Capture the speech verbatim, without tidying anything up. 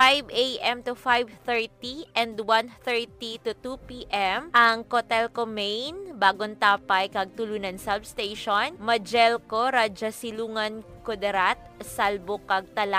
five a m to five thirty and one thirty to two p m ang Cotelco Main, Bagong Tapay kag Tulunan Substation, Magelco, Radya Silungan Kudarat, Salbo kag Talan